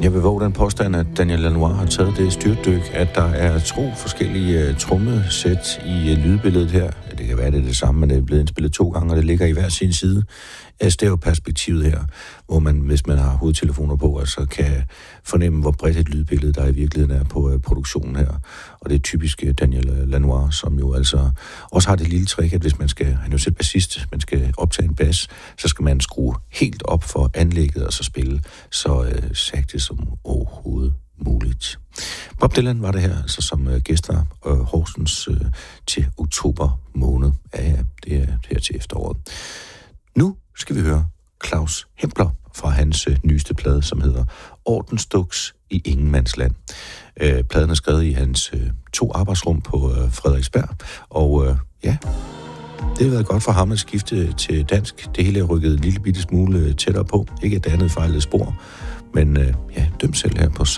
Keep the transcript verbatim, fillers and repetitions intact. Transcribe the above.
Jeg vil våge den påstand, at Daniel Lanois har taget det styrtdyk, at der er to forskellige uh, trommesæt i uh, lydbilledet her. Ja, det kan være, det er det samme, men det er blevet indspillet to gange, og det ligger i hver sin side af stereoperspektivet her, hvor man, hvis man har hovedtelefoner på, altså kan fornemme, hvor bredt et lydbillede, der i virkeligheden er på uh, produktionen her. Og det er typisk uh, Daniel Lanois, som jo altså også har det lille trick, at hvis man skal, han er jo selv bassist, man skal optage en bas, så skal man skrue helt op for anlægget og så spille så uh, sagte som overhovedet muligt. Bob Dylan var det her, altså som uh, gæster uh, Horsens uh, til oktober måned. Ja, ja, det er her til efteråret. Nu skal vi høre Claus Hempler fra hans uh, nyeste plade, som hedder Ordensduks i Ingenmandsland. Uh, pladen er skrevet i hans uh, to arbejdsrum på uh, Frederiksberg, og uh, ja, det har været godt for ham at skifte til dansk. Det hele er rykket en lille bitte smule tættere på. Ikke et andet fejlet spor, men uh, ja, døm selv her på